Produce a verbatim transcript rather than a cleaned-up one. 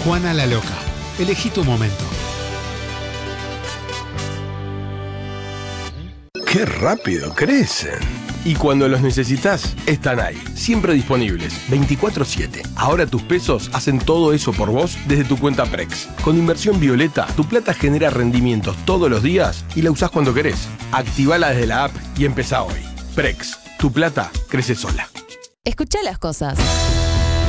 Juana la Loca. Elegí tu momento. ¡Qué rápido crecen! Y cuando los necesitas, están ahí, siempre disponibles, veinticuatro siete. Ahora tus pesos hacen todo eso por vos desde tu cuenta Prex. Con Inversión Violeta, tu plata genera rendimientos todos los días y la usás cuando querés. Activala desde la app y empezá hoy. Prex, tu plata crece sola. Escuchá las cosas.